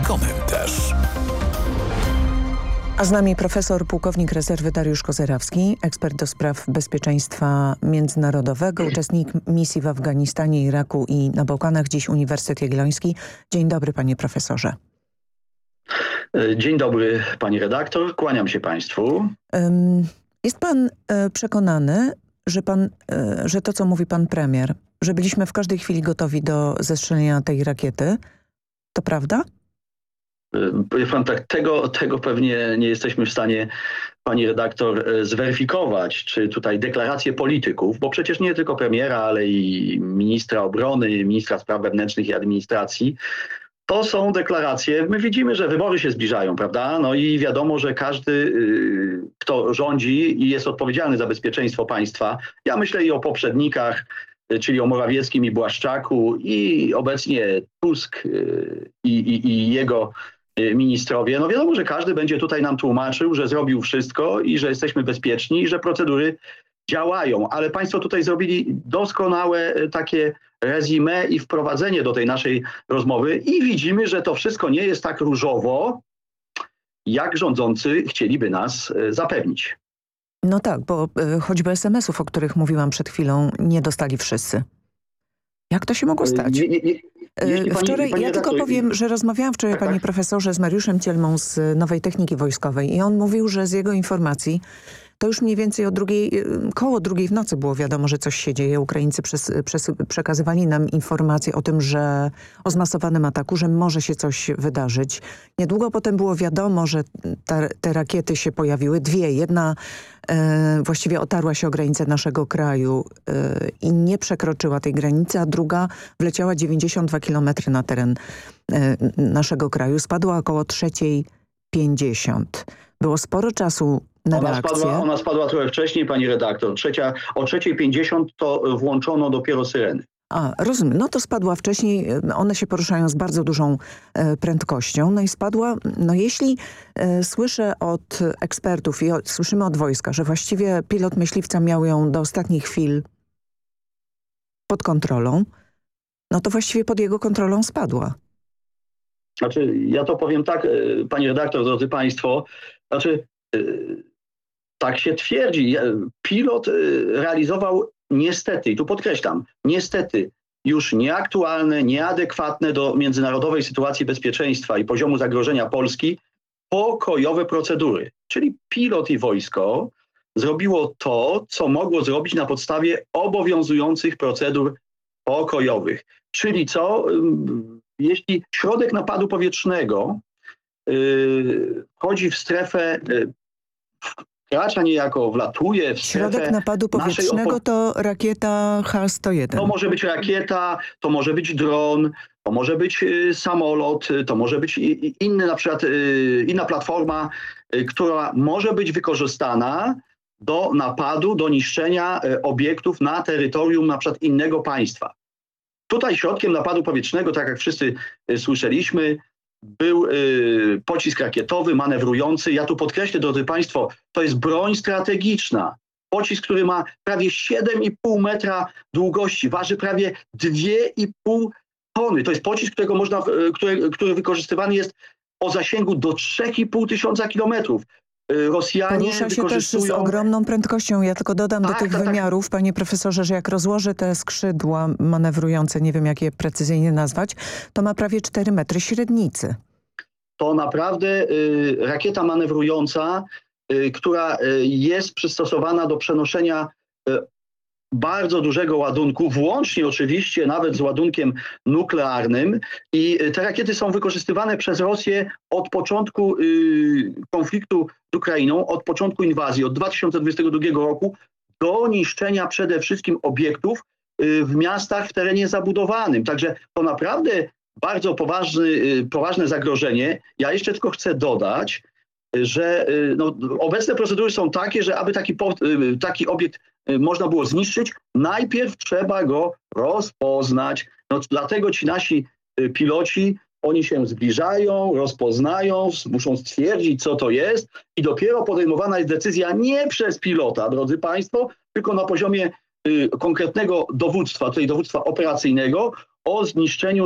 Komentarz. A z nami profesor, pułkownik rezerwy Dariusz Kozerawski, ekspert do spraw bezpieczeństwa międzynarodowego, uczestnik misji w Afganistanie, Iraku i na Bałkanach, dziś Uniwersytet Jagielloński. Dzień dobry, panie profesorze. Dzień dobry, pani redaktor, kłaniam się państwu. Jest pan przekonany, że to, co mówi pan premier, że byliśmy w każdej chwili gotowi do zestrzelenia tej rakiety, to prawda? Powie pan tak, tego pewnie nie jesteśmy w stanie, pani redaktor, zweryfikować, czy tutaj deklaracje polityków, bo przecież nie tylko premiera, ale i ministra obrony, ministra spraw wewnętrznych i administracji, to są deklaracje. My widzimy, że wybory się zbliżają, prawda? No i wiadomo, że każdy, kto rządzi i jest odpowiedzialny za bezpieczeństwo państwa, ja myślę i o poprzednikach, czyli o Morawieckim i Błaszczaku i obecnie Tusk i jego ministrowie. No wiadomo, że każdy będzie tutaj nam tłumaczył, że zrobił wszystko i że jesteśmy bezpieczni i że procedury działają. Ale państwo tutaj zrobili doskonałe takie resume i wprowadzenie do tej naszej rozmowy i widzimy, że to wszystko nie jest tak różowo, jak rządzący chcieliby nas zapewnić. No tak, bo choćby SMS-ów, o których mówiłam przed chwilą, nie dostali wszyscy. Jak to się mogło stać? Wczoraj, ja tylko powiem, że rozmawiałam wczoraj, panie profesorze, z Mariuszem Cielmą z Nowej Techniki Wojskowej i on mówił, że z jego informacji to już mniej więcej koło drugiej w nocy było wiadomo, że coś się dzieje. Ukraińcy przekazywali nam informacje o tym, że o zmasowanym ataku, że może się coś wydarzyć. Niedługo potem było wiadomo, że te rakiety się pojawiły. Dwie. Jedna właściwie otarła się o granicę naszego kraju i nie przekroczyła tej granicy, a druga wleciała 92 km na teren naszego kraju. Spadła około 3:50. Było sporo czasu na reakcję. Ona spadła trochę wcześniej, pani redaktor. O 3:50 to włączono dopiero syreny. A, rozumiem. No to spadła wcześniej. One się poruszają z bardzo dużą prędkością. No i spadła, no jeśli słyszę od ekspertów i słyszymy od wojska, że właściwie pilot myśliwca miał ją do ostatnich chwil pod kontrolą, no to właściwie pod jego kontrolą spadła. Znaczy, ja to powiem tak, pani redaktor, drodzy państwo, tak się twierdzi. Pilot realizował niestety, i tu podkreślam, niestety już nieaktualne, nieadekwatne do międzynarodowej sytuacji bezpieczeństwa i poziomu zagrożenia Polski pokojowe procedury. Czyli pilot i wojsko zrobiło to, co mogło zrobić na podstawie obowiązujących procedur pokojowych. Czyli co? Jeśli środek napadu powietrznego wchodzi w strefę, wkracza niejako, wlatuje w strefę... Środek napadu powietrznego to rakieta H-101. To może być rakieta, to może być dron, to może być samolot, to może być inny, na przykład inna platforma, która może być wykorzystana do napadu, do niszczenia obiektów na terytorium na przykład innego państwa. Tutaj środkiem napadu powietrznego, tak jak wszyscy słyszeliśmy, był pocisk rakietowy, manewrujący. Ja tu podkreślę, drodzy państwo, to jest broń strategiczna. Pocisk, który ma prawie 7,5 metra długości, waży prawie 2,5 tony. To jest pocisk, który wykorzystywany jest o zasięgu do 3,5 tysiąca kilometrów. Rosjanie porusza się też z ogromną prędkością. Ja tylko dodam do tych wymiarów, panie profesorze, że jak rozłożę te skrzydła manewrujące, nie wiem jak je precyzyjnie nazwać, to ma prawie 4 metry średnicy. To naprawdę rakieta manewrująca, która jest przystosowana do przenoszenia bardzo dużego ładunku, włącznie oczywiście nawet z ładunkiem nuklearnym, i te rakiety są wykorzystywane przez Rosję od początku konfliktu z Ukrainą, od początku inwazji, od 2022 roku do niszczenia przede wszystkim obiektów w miastach w terenie zabudowanym. Także to naprawdę bardzo poważne zagrożenie. Ja jeszcze tylko chcę dodać, że obecne procedury są takie, że aby taki obiekt można było zniszczyć, najpierw trzeba go rozpoznać. Dlatego ci nasi piloci, oni się zbliżają, rozpoznają, muszą stwierdzić, co to jest, i dopiero podejmowana jest decyzja nie przez pilota, drodzy państwo, tylko na poziomie konkretnego dowództwa, tutaj dowództwa operacyjnego, o zniszczeniu